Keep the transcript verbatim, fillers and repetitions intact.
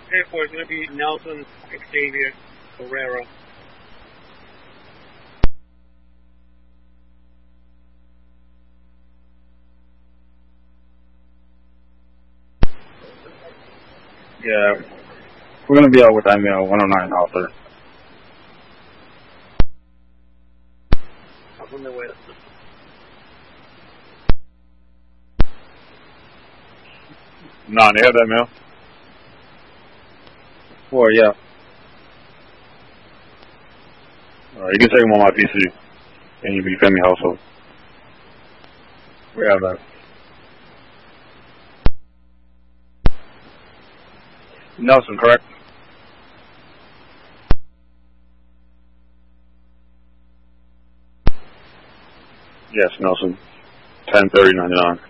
ten four is going to be Nelson Xavier Herrera. Yeah, we're going to be out with I M L one oh nine Arthur. On the way. Nah, they have that mail. Four, yeah. Alright, you can take them on my P C. And you'll be family household. We have that. Nelson, correct? Yes, Nelson. ten thirty ninety-nine.